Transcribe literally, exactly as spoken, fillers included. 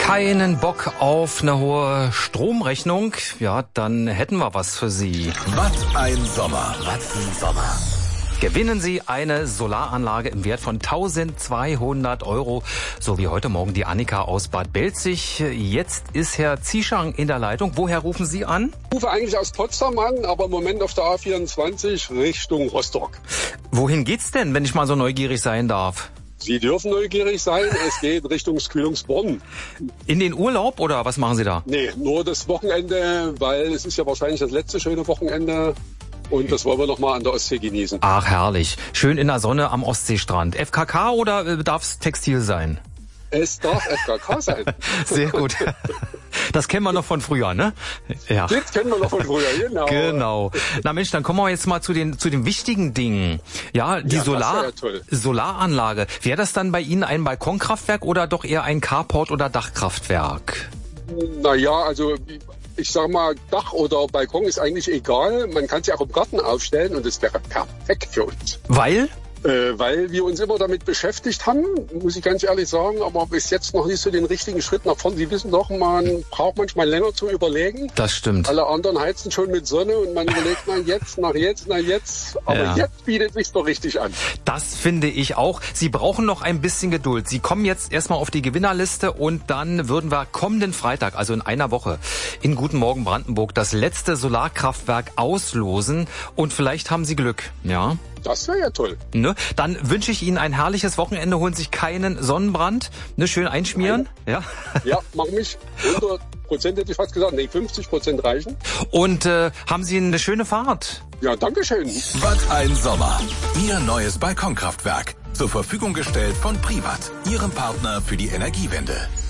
Keinen Bock auf eine hohe Stromrechnung? Ja, dann hätten wir was für Sie. Was ein Sommer. Was ein Sommer. Gewinnen Sie eine Solaranlage im Wert von eintausendzweihundert Euro, so wie heute Morgen die Annika aus Bad Belzig. Jetzt ist Herr Zieschang in der Leitung. Woher rufen Sie an? Ich rufe eigentlich aus Potsdam an, aber im Moment auf der A vierundzwanzig Richtung Rostock. Wohin geht's denn, wenn ich mal so neugierig sein darf? Sie dürfen neugierig sein, es geht Richtung Kühlungsborn. In den Urlaub oder was machen Sie da? Nee, nur das Wochenende, weil es ist ja wahrscheinlich das letzte schöne Wochenende. Und das wollen wir noch mal an der Ostsee genießen. Ach, herrlich. Schön in der Sonne am Ostseestrand. F K K oder äh, darf es Textil sein? Es darf F K K sein. Sehr gut. Das kennen wir noch von früher, ne? Ja. Das kennen wir noch von früher, genau. Genau. Na Mensch, dann kommen wir jetzt mal zu den zu den wichtigen Dingen. Ja, die Ja, Solar das wär ja toll. Solaranlage. Wäre das dann bei Ihnen ein Balkonkraftwerk oder doch eher ein Carport oder Dachkraftwerk? Naja, also ich sag mal, Dach oder Balkon ist eigentlich egal. Man kann sie auch im Garten aufstellen und es wäre perfekt für uns. Weil? Äh, weil wir uns immer damit beschäftigt haben, muss ich ganz ehrlich sagen, aber bis jetzt noch nicht so den richtigen Schritt nach vorne. Sie wissen doch, man braucht manchmal länger zu überlegen. Das stimmt. Alle anderen heizen schon mit Sonne und man überlegt, na jetzt, nach jetzt, na jetzt. Aber Ja. jetzt bietet sich's doch richtig an. Das finde ich auch. Sie brauchen noch ein bisschen Geduld. Sie kommen jetzt erstmal auf die Gewinnerliste und dann würden wir kommenden Freitag, also in einer Woche, in Guten Morgen Brandenburg das letzte Solarkraftwerk auslosen und vielleicht haben Sie Glück, ja? Das wäre ja toll. Ne? Dann wünsche ich Ihnen ein herrliches Wochenende, holen sich keinen Sonnenbrand, ne, schön einschmieren, ja? Ja, mach mich. hundert Prozent hätte ich fast gesagt. Nee, fünfzig Prozent reichen. Und äh, haben Sie eine schöne Fahrt. Ja, danke schön. Was ein Sommer. Ihr neues Balkonkraftwerk. Zur Verfügung gestellt von Privat, Ihrem Partner für die Energiewende.